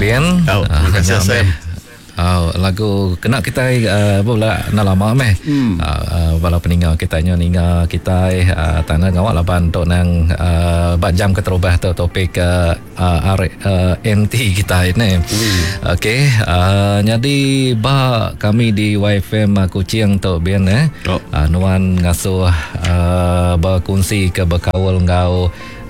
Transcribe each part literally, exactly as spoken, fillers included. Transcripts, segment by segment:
Ben. Oh, terima kasih Sam. Uh, lagu kena kita uh, pula nak lama meh hmm. uh, uh, bala peninggal kita nya ninga kita uh, tanah ngawak laban tok nang uh, bat jam keterubah tu topik uh, uh, uh, M T kita ini hmm. okey uh, jadi ba kami di Y F M uh, Kuching tu Ben eh oh. uh, nuan ngasuh uh, berkongsi ke berkawal ngau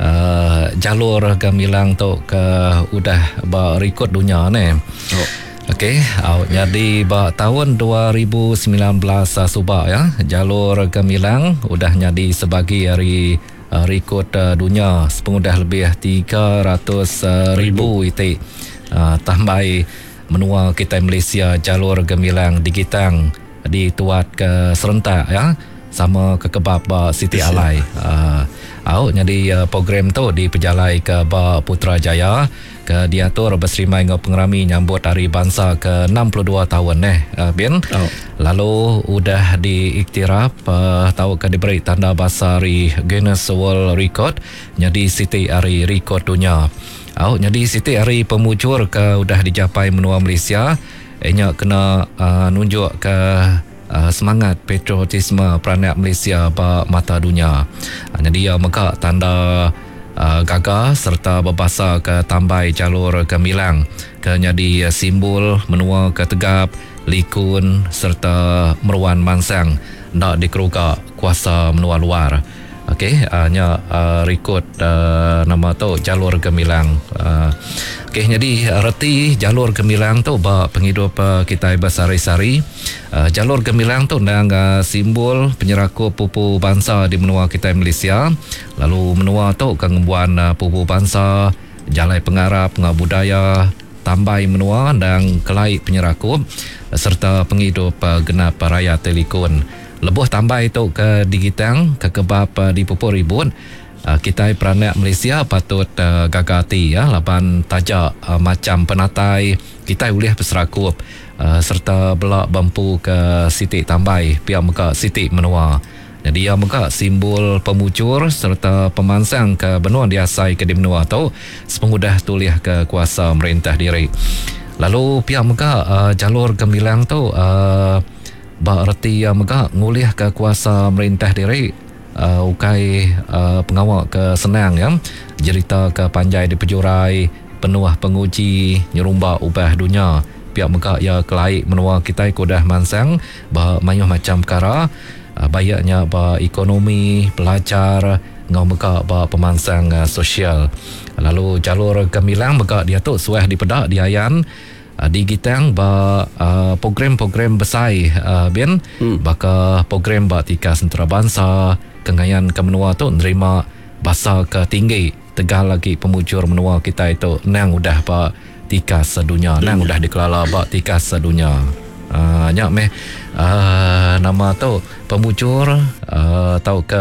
uh, jalur gamilang tu ke udah ba rekod dunia ni oh. Okey, uh, jadi bah, tahun dua ribu sembilan belas uh, subak ya, jalur gemilang udah jadi sebagai hari uh, rekod uh, dunia sepengudah lebih tiga ratus ribu itu uh, tambah menua kita Malaysia jalur gemilang digitang dituat ke serentak ya sama ke kebab uh, Siti Alai. Uh, uh, jadi uh, program tu diperjalai ke Ba Putrajaya ke diatur berserimai dengan pengerami nyambut Hari Bangsa ke enam puluh dua tahun eh uh, Bin. Oh. Lalu udah diiktiraf uh, tahu ke diberi tanda basari Guinness World Record jadi Siti Hari rekod dunia. Oh, jadi Siti Hari pemujur ke udah dicapai menua Malaysia. Ianya kena uh, nunjuk ke Uh, semangat patriotisme peranak Malaysia ba mata dunia. Uh, jadi uh, maka tanda uh, gagah serta berbahasa ke tambai jalur gemilang ke jadi uh, simbol menua ke tegap likun serta meruan mansang nak dikeruga kuasa menua luar. Okey, hanya uh, rekod uh, nama tu jalur gemilang. Uh, Okey, jadi reti jalur gemilang tu ba penghidup uh, kita bersari-sari. Uh, jalur gemilang tu nang uh, simbol penyerakup pupu bangsa di menua kita Malaysia. Lalu menua tu kangguan uh, pupu bangsa, jalai pengarap, ngah budaya, tambai menua dan kelai penyerakup serta penghidup uh, genap raya telikun. Lebuh tambah itu ke digitang ke kebab uh, di pupur ribut uh, kita peranak Malaysia patut uh, gagati ya laban tajak uh, macam penatai kita boleh berserakup uh, serta belak bampu ke Siti Tambai pihak muka Siti Menua. Jadi ia muka simbol pemujur serta pemansang ke benua diasai ke di menua tu sepengudah tulis ke kuasa merintah diri. Lalu pihak muka uh, jalur gemilang tu uh, ba reti yang megak ngulih ke kuasa merintah diri uh, ukai uh, pengawal ke senang ya cerita ke panjai di pejurai penuah penguji nyerumba ubah dunia pihak megak ya kelai menua kita kudah mansang ba mayuh macam perkara uh, bayaknya ba ekonomi pelajar ngau megak ba pemansang uh, sosial. Lalu jalur gemilang megak dia tu suah di pedak di ayan Uh, di gitang ba uh, program-program besar uh, Ben hmm. baka program ba tika sentera bangsa kengayan ke menua tu nerima bahasa ke tinggi tegal lagi pemujur menua kita itu nang udah ba tika sedunia nang udah dikelala ba tika sedunia uh, nyak meh uh, nama tu pemujur uh, tahu ke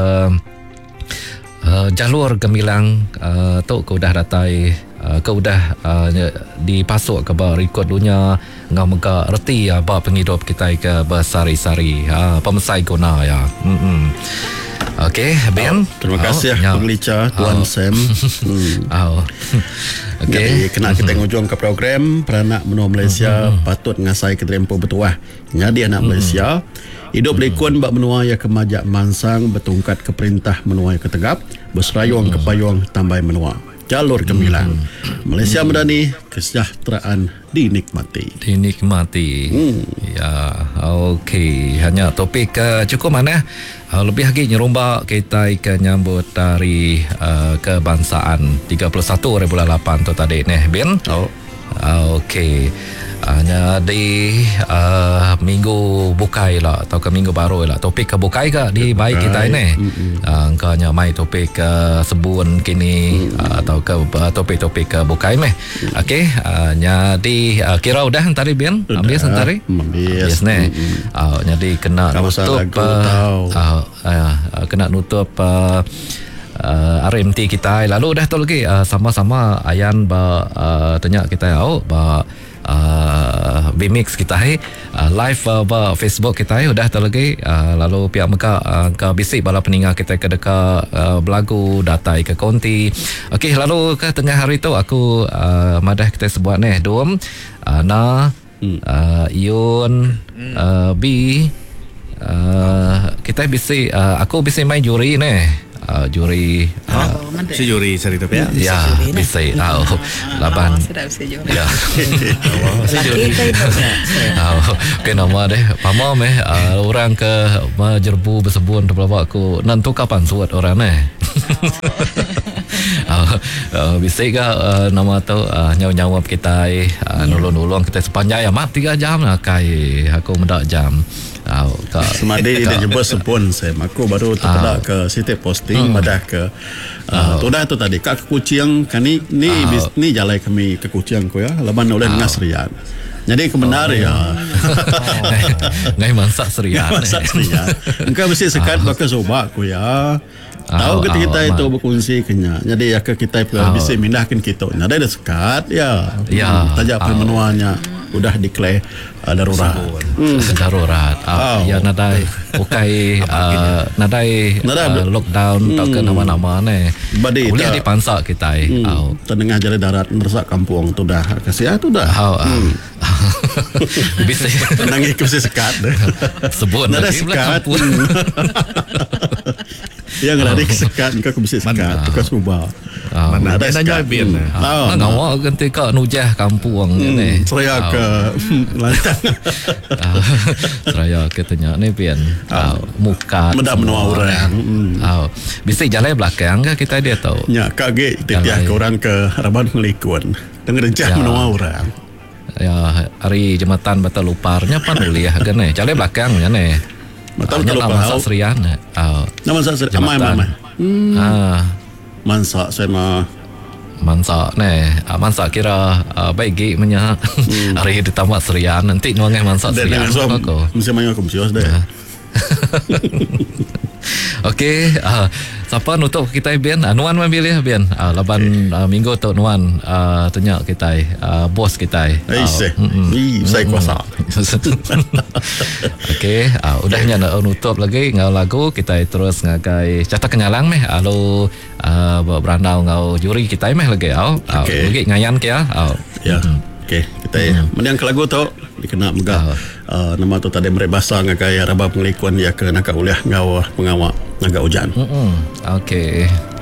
uh, jalur gemilang uh, tu ke udah datai Uh, kau dah uh, dipasuk ke ba rekod dunia ngau mega reti ya ba penghidup kita ke bersari-sari uh, pemesai guna ya. Hmm. Okey, Ben. Oh, terima kasih ya pengelicah Tuan oh. Sam. Hmm. Oh. Okey, kena kita ngujung ke program peranak menua Malaysia mm-hmm. patut ngasai ke tempo bertuah. Jadi anak mm-hmm. Malaysia hidup mm-hmm. lekun bak menua ya kemajak mansang bertungkat ke perintah menua ya ketegap berserayung mm-hmm. ke payung tambai menua. Jalur gemilang hmm. Malaysia hmm. Madani kesejahteraan dinikmati dinikmati hmm. ya okey hanya topik uh, cukup mana uh, lebih lagi nyerumba kita ikan nyambut dari uh, kebangsaan tiga puluh satu bulan lapan tu tadi nih Ben oh. uh, okey hanya di uh, minggu bukai lah atau ke minggu baru lah topik ke bukai ke di baik kita ini uh, engkaunya mai topik ke uh, sebun kini uh, atau ke uh, topik-topik ke bukai meh mm. okey hanya uh, di uh, kira udah tadi Ben ambil sentari ambil yes ne uh, jadi kena nutup uh, uh, uh, kena nutup uh, Uh, R M T kita lalu dah tu lagi uh, sama-sama ayan ba uh, tanya kita oh ba uh, uh, B-Mix kita hai uh, live uh, ba Facebook kita hai udah terlagi uh, lalu pihak mereka uh, ke bisik bala peninggal kita ke dekat uh, belagu datai ke konti. Okey, lalu ke tengah hari tu aku uh, madah kita sebuah ni dom uh, na hmm. uh, Ion uh, B uh, kita bisik uh, aku bisik main juri ni. Uh, juri uh, oh, si juri cari tu ya ya bisa tahu laban sudah bisa juri ya si juri tahu ke nama deh pamam eh orang ke jerbu bersebun tu pelabak aku nanti kapan suat orang eh bisa ke nama tu nyawa-nyawa kita nolong-nolong kita sepanjang ya mat tiga jam lah kai aku mendak jam. Oh, semadi dia jemput sepun saya aku baru terpedak ke site posting madah ke tu dah tu tadi kak kucing kan ni ni ni jalai kami ke kucing ko ya laban oleh dengan serian jadi kebenar ya ngai mansak serian mansak serian engkau mesti sekat bakal coba ko ya tahu kita kita itu berkongsi kenya jadi ya ke kita bisa mindahkan kita ada ada sekat ya ya tajak pemenuhannya udah declare uh, darurat. Hmm. Darurat. Uh, oh. Ya nadai ukai uh, nadai uh, lockdown hmm. tak ke nama-nama ni. Badi boleh dipansak kita. Hmm. Oh. Tengah jalan darat meresak kampung tu dah. Kasih tu dah. Oh, uh. hmm. Bisa nangis ke sekat. Sebut nada sekat. Yang ada sekat kau bisa sekat tu kau subah. Mana ada nanya bin. Ah, ngawak ganti kau nujah kampung ni. Saya ke lantang. Saya katanya ni bin. Muka mendak menua orang. Ah, bisa jalan belakang ke kita dia tahu. Ya, kaget tiap ke orang ke Raban Melikun. Dengan rencah menua orang. Ya, hari jematan batal luparnya pan uliah kan ni. Jalan belakangnya ni. Betul betul nama Mansa Serian. Ah. Nama Mansa Serian. Amai amai. Hmm. Ah. Mansa saya mah. Mansa ni. Ah, Mansa kira uh, baik gig punya. Hmm. Hari ditambah Serian nanti nuangnya Mansa Serian. Aku. Mesti main aku mesti os deh. Okey, uh, siapa nutup kita Bian? Uh, Nuan memilih Bian. Uh, laban uh, minggu tu Nuan uh, tanya kita uh, bos kita. Eh, saya kuasa. Okey, uh, udahnya nak nutup lagi ngau lagu kita terus ngagai catat kenyalang meh lalu uh, berandau ngau juri kita meh lagi au. Okay. Lagi ngayan ke ya. Ya. Okey, kita hmm. menang ke lagu tu dikena megah uh. uh, nama tu tadi merebasa ngagai Rabab Melikuan ya ke nak uliah ngau pengawak naga hujan. Hmm. Okey.